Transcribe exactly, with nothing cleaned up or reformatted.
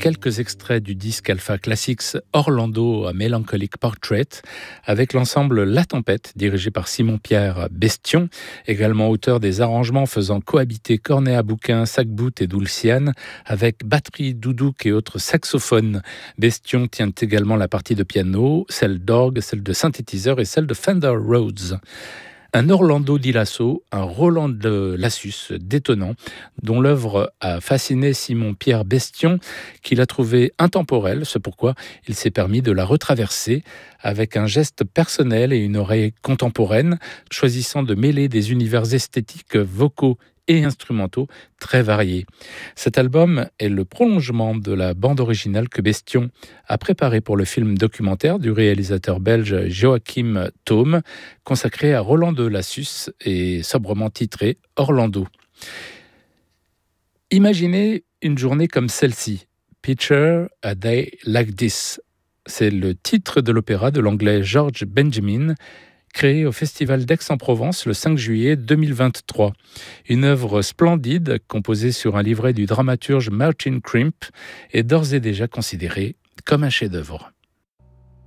quelques extraits du disque Alpha Classics Orlando A Melancholic Portrait avec l'ensemble La Tempête, dirigé par Simon-Pierre Bestion, également auteur des arrangements faisant cohabiter cornet à bouquin, sac-bout et dulciane avec batterie, doudouk et autres saxophones. Bestion tient également la partie de piano, celle d'orgue, celle de synthétiseur et celle de Fender Rhodes. Un Orlando di Lasso, un Roland de Lassus détonnant, dont l'œuvre a fasciné Simon-Pierre Bestion, qu'il a trouvé intemporelle, c'est pourquoi il s'est permis de la retraverser avec un geste personnel et une oreille contemporaine, choisissant de mêler des univers esthétiques, vocaux et instrumentaux très variés. Cet album est le prolongement de la bande originale que Bestion a préparée pour le film documentaire du réalisateur belge Joachim Thome, consacré à Roland de Lassus et sobrement titré Orlando. Imaginez une journée comme celle-ci. Picture a day like this. C'est le titre de l'opéra de l'anglais George Benjamin, créé au Festival d'Aix-en-Provence le cinq juillet deux mille vingt-trois. Une œuvre splendide, composée sur un livret du dramaturge Martin Crimp, est d'ores et déjà considérée comme un chef-d'œuvre.